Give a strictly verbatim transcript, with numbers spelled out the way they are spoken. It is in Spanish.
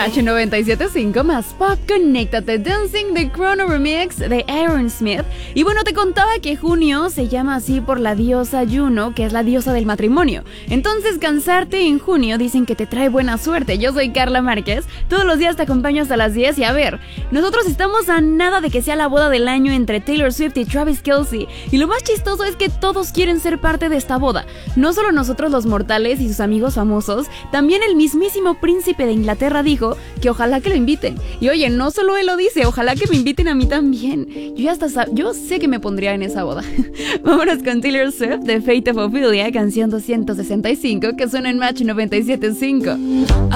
Match noventa y siete punto cinco, más pop, conéctate. Dancing the Chrono Remix de Aerosmith. Y bueno, te contaba que junio se llama así por la diosa Juno, que es la diosa del matrimonio. Entonces, casarte en junio dicen que te trae buena suerte. Yo soy Carla Márquez, todos los días te acompaño hasta las diez. Y a ver, nosotros estamos a nada de que sea la boda del año entre Taylor Swift y Travis Kelce. Y lo más chistoso es que todos quieren ser parte de esta boda. No solo nosotros los mortales y sus amigos famosos, también el mismísimo príncipe de Inglaterra dijo que ojalá que lo inviten. Y oye, no solo él lo dice, ojalá que me inviten a mí también. Yo ya hasta sab- yo sé que me pondría en esa boda. Vámonos con Taylor Swift de Fate of Ophelia, canción doscientos sesenta y cinco, que suena en Match noventa y siete punto cinco.